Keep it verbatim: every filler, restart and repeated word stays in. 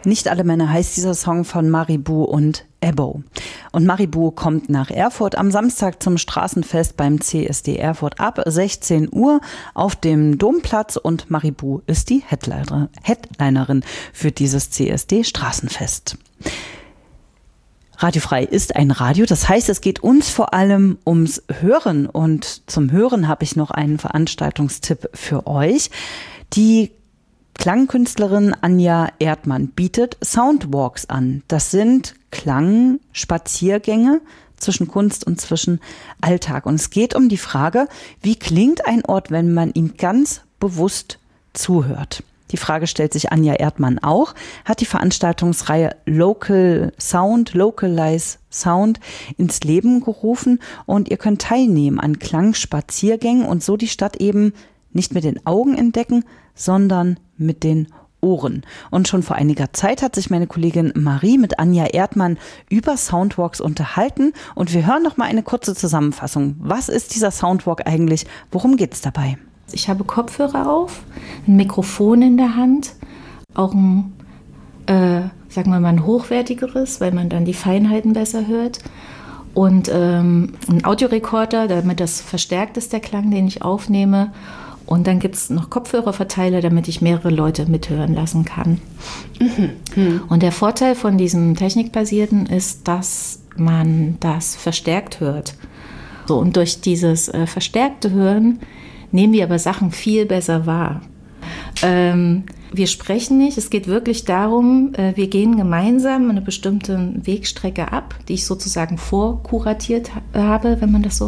Nicht alle Männer heißt dieser Song von Maribou und Ebbo. Und Maribou kommt nach Erfurt am Samstag zum Straßenfest beim C S D Erfurt ab sechzehn Uhr auf dem Domplatz und Maribou ist die Headlinerin für dieses C S D Straßenfest. Radiofrei ist ein Radio, das heißt, es geht uns vor allem ums Hören und zum Hören habe ich noch einen Veranstaltungstipp für euch. Die Klangkünstlerin Anja Erdmann bietet Soundwalks an. Das sind Klangspaziergänge zwischen Kunst und zwischen Alltag. Und es geht um die Frage, wie klingt ein Ort, wenn man ihm ganz bewusst zuhört? Die Frage stellt sich Anja Erdmann auch, hat die Veranstaltungsreihe Local Sound, Localize Sound ins Leben gerufen und ihr könnt teilnehmen an Klangspaziergängen und so die Stadt eben nicht mit den Augen entdecken, sondern mit den Ohren. Und schon vor einiger Zeit hat sich meine Kollegin Marie mit Anja Erdmann über Soundwalks unterhalten und wir hören noch mal eine kurze Zusammenfassung. Was ist dieser Soundwalk eigentlich? Worum geht es dabei? Ich habe Kopfhörer auf, ein Mikrofon in der Hand, auch ein, äh, sagen wir mal, ein hochwertigeres, weil man dann die Feinheiten besser hört. Und ähm, ein Audiorekorder, damit das verstärkt ist, der Klang, den ich aufnehme. Und dann gibt es noch Kopfhörerverteiler, damit ich mehrere Leute mithören lassen kann. Mhm. Und der Vorteil von diesem Technikbasierten ist, dass man das verstärkt hört. So, und durch dieses äh, verstärkte Hören nehmen wir aber Sachen viel besser wahr. Ähm, wir sprechen nicht, es geht wirklich darum, äh, wir gehen gemeinsam eine bestimmte Wegstrecke ab, die ich sozusagen vorkuratiert ha- habe, wenn man das so